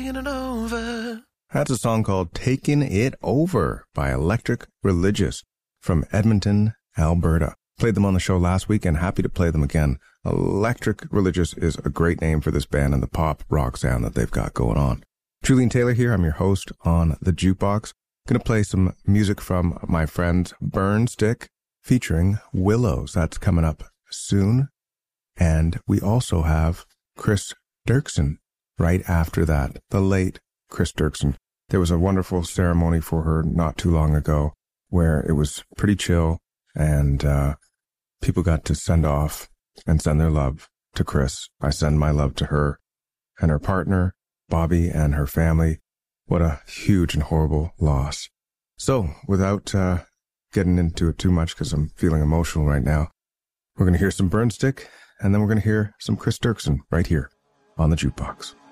taking it over. That's a song called Taking It Over by Electric Religious from Edmonton, Alberta. Played them on the show last week and happy to play them again. Electric Religious is a great name for this band and the pop rock sound that they've got going on. Julian Taylor here. I'm your host on The Jukebox. Going to play some music from my friend Burn Stick featuring Willows. That's coming up soon. And we also have Chris Dirksen right after that, the late Chris Dirksen. There was a wonderful ceremony for her not too long ago where it was pretty chill and people got to send off and send their love to Chris. I send my love to her and her partner, Bobby, and her family. What a huge and horrible loss. So, without getting into it too much because I'm feeling emotional right now, we're going to hear some Burn Stick, and then we're going to hear some Chris Dirksen right here on The Jukebox.